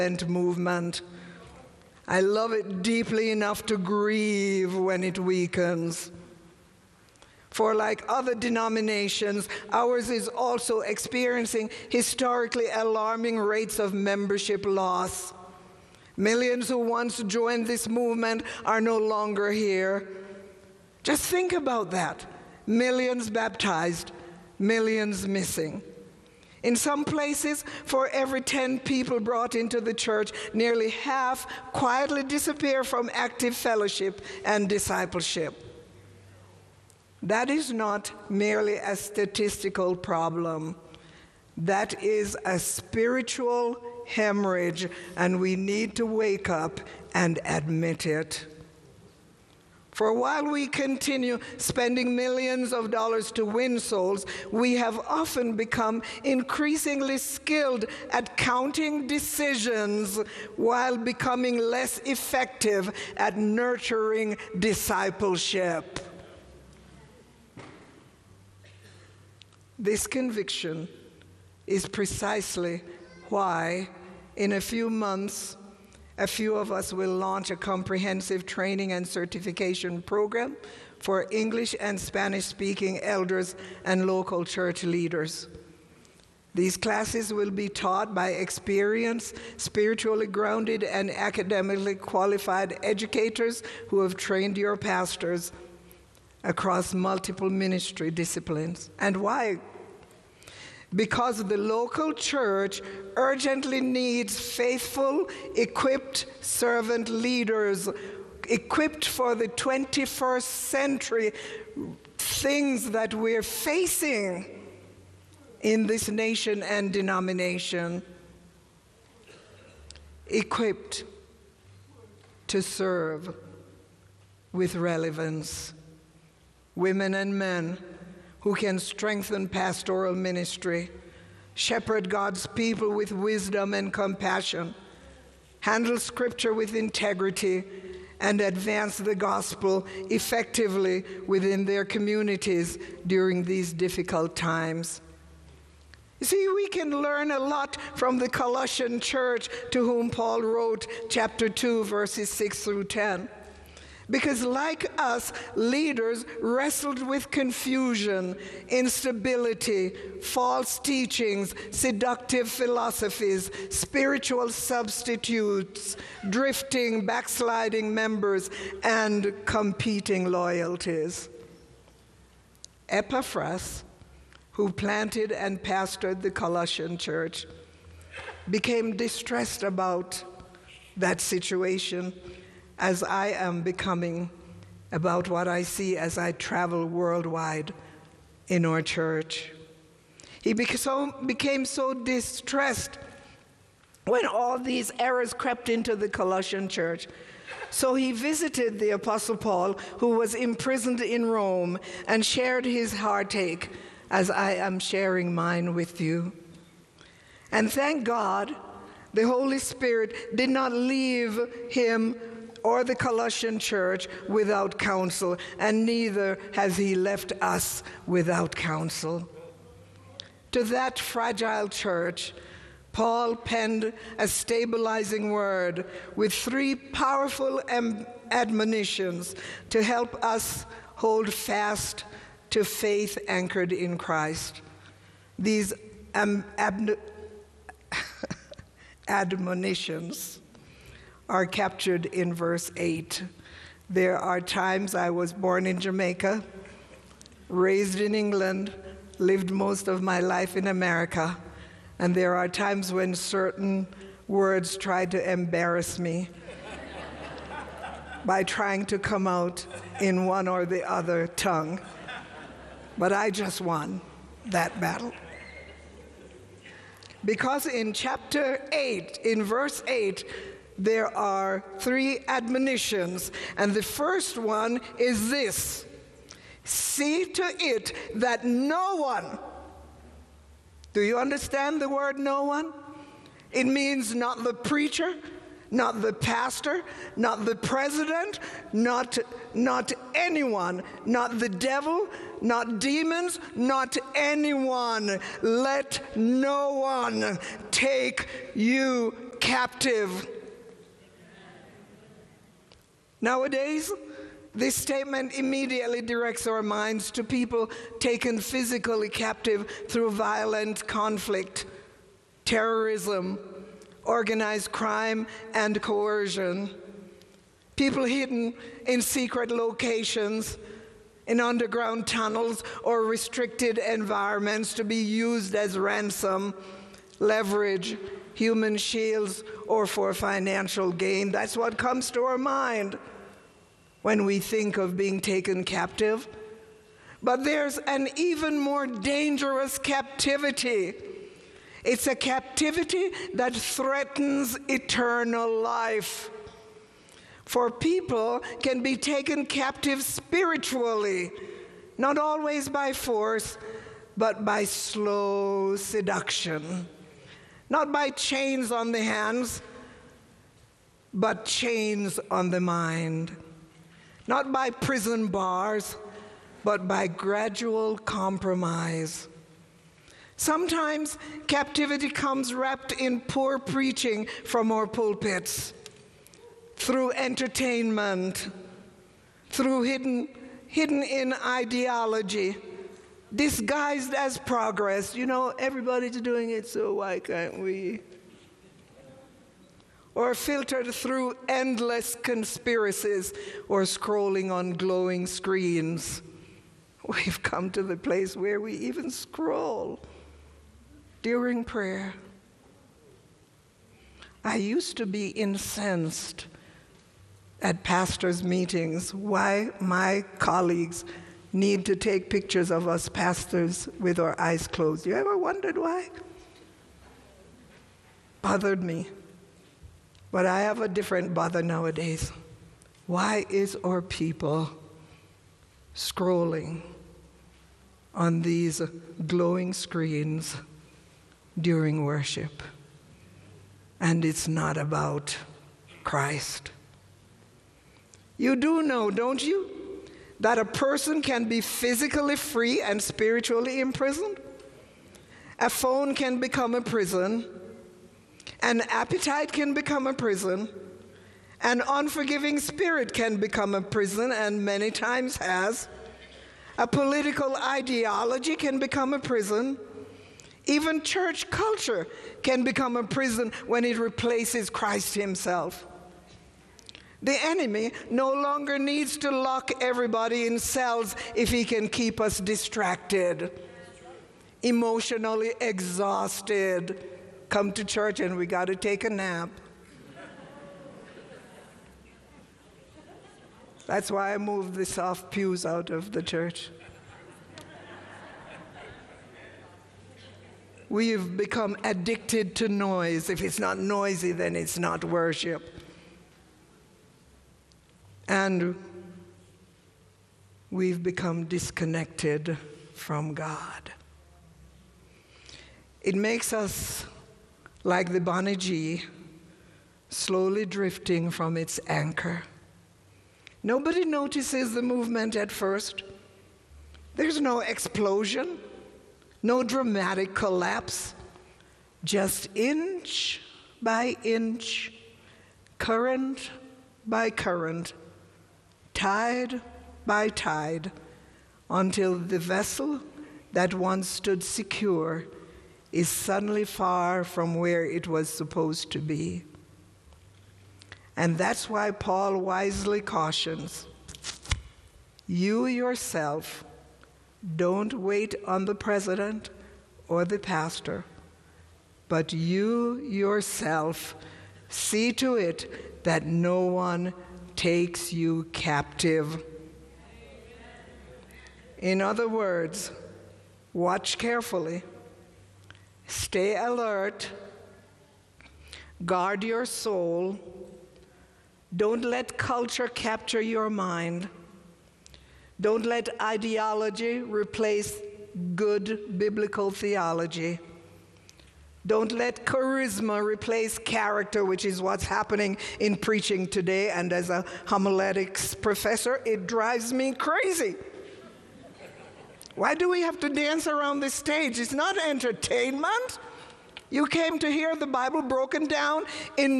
movement. I love it deeply enough to grieve when it weakens. For like other denominations, ours is also experiencing historically alarming rates of membership loss. Millions who once joined this movement are no longer here. Just think about that. Millions baptized, millions missing. In some places, for every 10 people brought into the church, nearly half quietly disappear from active fellowship and discipleship. That is not merely a statistical problem. That is a spiritual hemorrhage, and we need to wake up and admit it. For while we continue spending millions of dollars to win souls, we have often become increasingly skilled at counting decisions while becoming less effective at nurturing discipleship. This conviction is precisely why, in a few months, a few of us will launch a comprehensive training and certification program for English and Spanish-speaking elders and local church leaders. These classes will be taught by experienced, spiritually grounded, and academically qualified educators who have trained your pastors across multiple ministry disciplines. And why? Because the local church urgently needs faithful, equipped servant leaders, equipped for the 21st century things that we're facing in this nation and denomination, equipped to serve with relevance. Women and men who can strengthen pastoral ministry, shepherd God's people with wisdom and compassion, handle Scripture with integrity, and advance the gospel effectively within their communities during these difficult times. You see, we can learn a lot from the Colossian church to whom Paul wrote chapter 2, verses 6 through 10. Because like us, leaders wrestled with confusion, instability, false teachings, seductive philosophies, spiritual substitutes, drifting, backsliding members, and competing loyalties. Epaphras, who planted and pastored the Colossian church, became distressed about that situation, as I am becoming about what I see as I travel worldwide in our church. He became so distressed when all these errors crept into the Colossian church. So he visited the Apostle Paul, who was imprisoned in Rome, and shared his heartache as I am sharing mine with you. And thank God, the Holy Spirit did not leave him or the Colossian church without counsel, and neither has he left us without counsel. To that fragile church, Paul penned a stabilizing word with 3 powerful admonitions to help us hold fast to faith anchored in Christ. These admonitions are captured in verse 8. There are times I was born in Jamaica, raised in England, lived most of my life in America, and there are times when certain words try to embarrass me by trying to come out in one or the other tongue. But I just won that battle. Because in chapter 8, in verse 8, there are 3 admonitions, and the first one is this: see to it that no one, do you understand the word no one? It means not the preacher, not the pastor, not the president, not anyone, not the devil, not demons, not anyone. Let no one take you captive. Nowadays, this statement immediately directs our minds to people taken physically captive through violent conflict, terrorism, organized crime, and coercion. People hidden in secret locations, in underground tunnels or restricted environments to be used as ransom, leverage, human shields, or for financial gain. That's what comes to our mind when we think of being taken captive. But there's an even more dangerous captivity. It's a captivity that threatens eternal life. For people can be taken captive spiritually, not always by force, but by slow seduction. Not by chains on the hands, but chains on the mind. Not by prison bars, but by gradual compromise. Sometimes captivity comes wrapped in poor preaching from our pulpits, through entertainment, through hidden in ideology, disguised as progress. You know, everybody's doing it, so why can't we? Or filtered through endless conspiracies or scrolling on glowing screens. We've come to the place where we even scroll during prayer. I used to be incensed at pastors' meetings why my colleagues need to take pictures of us pastors with our eyes closed. You ever wondered why? Bothered me. But I have a different bother nowadays. Why is our people scrolling on these glowing screens during worship? And it's not about Christ. You do know, don't you, that a person can be physically free and spiritually imprisoned? A phone can become a prison. An appetite can become a prison. An unforgiving spirit can become a prison, and many times has. A political ideology can become a prison. Even church culture can become a prison when it replaces Christ himself. The enemy no longer needs to lock everybody in cells if he can keep us distracted, emotionally exhausted. Come to church and we got to take a nap. That's why I moved the soft pews out of the church. We've become addicted to noise. If it's not noisy, then it's not worship. And we've become disconnected from God. It makes us like the Bonnie G, slowly drifting from its anchor. Nobody notices the movement at first. There's no explosion, no dramatic collapse, just inch by inch, current by current, tide by tide, until the vessel that once stood secure is suddenly far from where it was supposed to be. And that's why Paul wisely cautions, you yourself don't wait on the president or the pastor, but you yourself see to it that no one takes you captive. In other words, watch carefully, stay alert, guard your soul, don't let culture capture your mind, don't let ideology replace good biblical theology. Don't let charisma replace character, which is what's happening in preaching today. And as a homiletics professor, it drives me crazy. Why do we have to dance around the stage? It's not entertainment. You came to hear the Bible broken down in